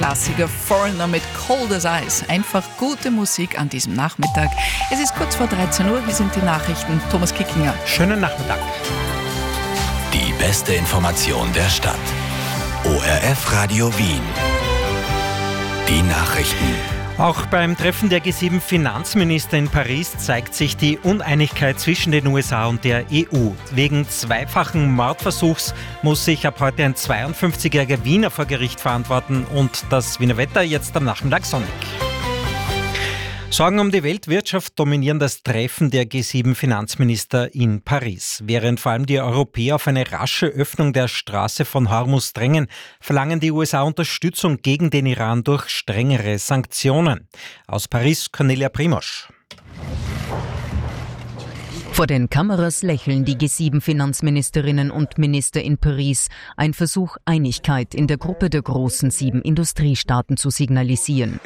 Klassiker Foreigner mit Cold as Ice. Einfach gute Musik an diesem Nachmittag. Es ist kurz vor 13 Uhr, hier sind die Nachrichten. Thomas Kickinger. Schönen Nachmittag. Die beste Information der Stadt. ORF Radio Wien. Die Nachrichten. Auch beim Treffen der G7-Finanzminister in Paris zeigt sich die Uneinigkeit zwischen den USA und der EU. Wegen zweifachen Mordversuchs muss sich ab heute ein 52-jähriger Wiener vor Gericht verantworten und das Wiener Wetter jetzt am Nachmittag sonnig. Sorgen um die Weltwirtschaft dominieren das Treffen der G7-Finanzminister in Paris. Während vor allem die Europäer auf eine rasche Öffnung der Straße von Hormuz drängen, verlangen die USA Unterstützung gegen den Iran durch strengere Sanktionen. Aus Paris, Cornelia Primosch. Vor den Kameras lächeln die G7-Finanzministerinnen und Minister in Paris. Ein Versuch, Einigkeit in der Gruppe der großen 7 Industriestaaten zu signalisieren.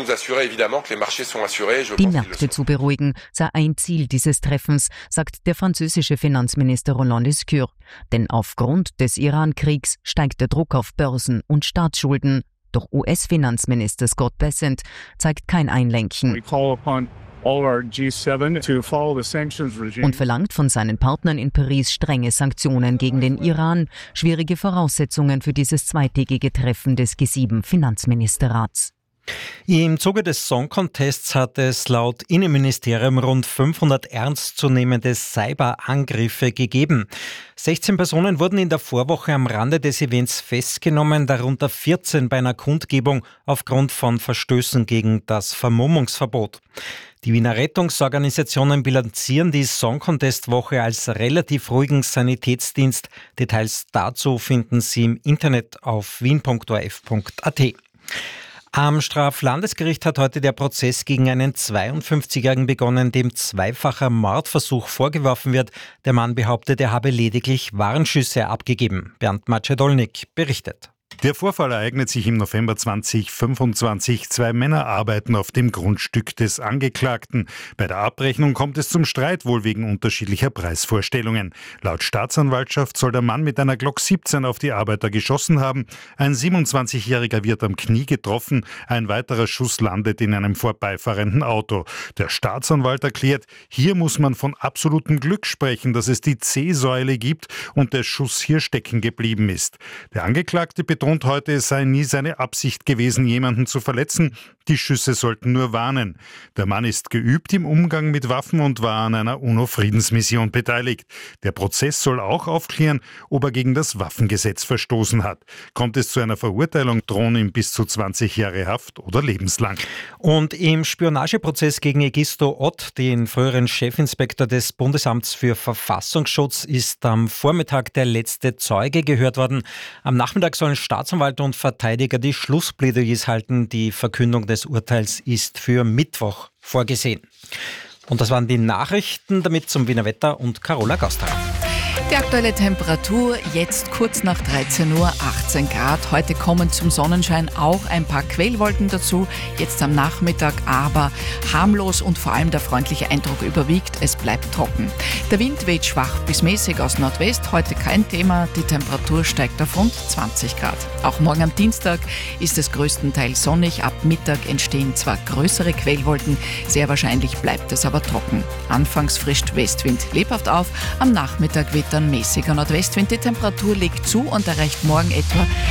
Die Märkte zu beruhigen, sei ein Ziel dieses Treffens, sagt der französische Finanzminister Roland Lescure. Denn aufgrund des Iran-Kriegs steigt der Druck auf Börsen und Staatsschulden. Doch US-Finanzminister Scott Bessent zeigt kein Einlenken. Und verlangt von seinen Partnern in Paris strenge Sanktionen gegen den Iran. Schwierige Voraussetzungen für dieses zweitägige Treffen des G7-Finanzministerrats. Im Zuge des Song Contests hat es laut Innenministerium rund 500 ernstzunehmende Cyberangriffe gegeben. 16 Personen wurden in der Vorwoche am Rande des Events festgenommen, darunter 14 bei einer Kundgebung aufgrund von Verstößen gegen das Vermummungsverbot. Die Wiener Rettungsorganisationen bilanzieren die Song Contest Woche als relativ ruhigen Sanitätsdienst. Details dazu finden Sie im Internet auf wien.orf.at. Am Straflandesgericht hat heute der Prozess gegen einen 52-Jährigen begonnen, dem zweifacher Mordversuch vorgeworfen wird. Der Mann behauptet, er habe lediglich Warnschüsse abgegeben. Bernd Macedolnik berichtet. Der Vorfall ereignet sich im November 2025. 2 Männer arbeiten auf dem Grundstück des Angeklagten. Bei der Abrechnung kommt es zum Streit, wohl wegen unterschiedlicher Preisvorstellungen. Laut Staatsanwaltschaft soll der Mann mit einer Glock 17 auf die Arbeiter geschossen haben. Ein 27-Jähriger wird am Knie getroffen. Ein weiterer Schuss landet in einem vorbeifahrenden Auto. Der Staatsanwalt erklärt, hier muss man von absolutem Glück sprechen, dass es die C-Säule gibt und der Schuss hier stecken geblieben ist. Der Angeklagte betont heute, es sei nie seine Absicht gewesen, jemanden zu verletzen. Die Schüsse sollten nur warnen. Der Mann ist geübt im Umgang mit Waffen und war an einer UNO-Friedensmission beteiligt. Der Prozess soll auch aufklären, ob er gegen das Waffengesetz verstoßen hat. Kommt es zu einer Verurteilung, drohen ihm bis zu 20 Jahre Haft oder lebenslang. Und im Spionageprozess gegen Egisto Ott, den früheren Chefinspektor des Bundesamts für Verfassungsschutz, ist am Vormittag der letzte Zeuge gehört worden. Am Nachmittag sollen Staatsanwalt und Verteidiger die Schlussplädoyers halten. Die Verkündung des Urteils ist für Mittwoch vorgesehen. Und das waren die Nachrichten, damit zum Wiener Wetter und Carola Gauster. Die aktuelle Temperatur jetzt kurz nach 13 Uhr, 18 Grad. Heute kommen zum Sonnenschein auch ein paar Quellwolken dazu. Jetzt am Nachmittag aber harmlos und vor allem der freundliche Eindruck überwiegt. Es bleibt trocken. Der Wind weht schwach bis mäßig aus Nordwest. Heute kein Thema. Die Temperatur steigt auf rund 20 Grad. Auch morgen am Dienstag ist es größtenteils sonnig. Ab Mittag entstehen zwar größere Quellwolken. Sehr wahrscheinlich bleibt es aber trocken. Anfangs frischt Westwind lebhaft auf. Am Nachmittag weht dann mäßiger Nordwestwind. Die Temperatur legt zu und erreicht morgen etwa